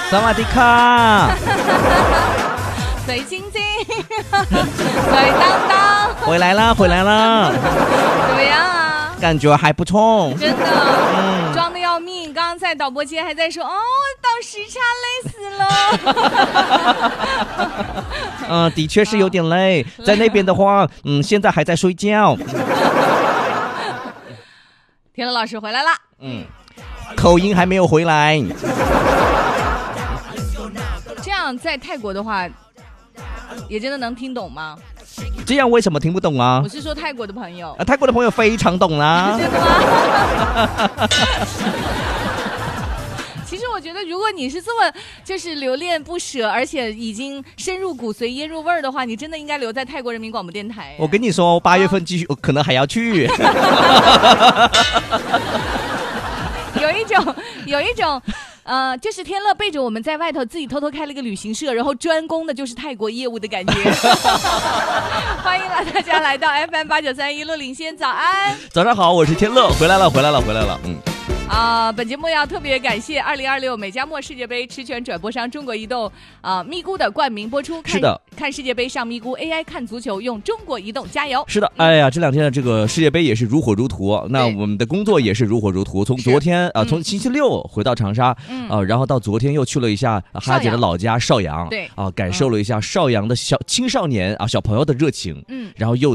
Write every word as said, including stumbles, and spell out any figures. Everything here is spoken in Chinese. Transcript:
萨瓦迪卡， 水晶晶，水当当， 回来啦，回来啦， 怎么样啊？ 感觉还不错， 真的， 嗯， 装的要命。刚刚在导播间还在说，哦，倒时差累死了。 嗯，的确是有点累，在那边的话，嗯，现在还在睡觉。 田乐老师回来啦， 嗯，口音还没有回来。 这样在泰国的话，也真的能听懂吗？ 这样为什么听不懂啊我？是说泰国的朋友。 啊，泰国的朋友非常懂啦。 真的吗？其实我觉得，如果你是这么就是留恋不舍，而且已经深入骨髓、腌入味儿的话，你真的应该留在泰国人民广播电台。 我跟你说，八月份继续，啊、可能还要去。 有一种，有一种。呃，就是天乐背着我们在外头自己偷偷开了一个旅行社，然后专攻的就是泰国业务的感觉。欢迎了大家来到 F M 八九三一路领先，早安， 早上好，我是天乐，回来了，回来了，回来了，嗯。 啊、呃，本节目要特别感谢二零二六美加墨世界杯持权转播商中国移动啊、呃、咪咕的冠名播出。 是的， 看世界杯上咪咕 A I 看足球，用中国移动加油。 是的，哎呀，这两天的这个世界杯也是如火如荼，那我们的工作也是如火如荼。从昨天啊、呃，从星期六回到长沙，嗯、呃，然后到昨天又去了一下哈姐的老家邵阳， 对啊、呃，感受了一下邵阳的小青少年啊小朋友的热情，嗯，然后又。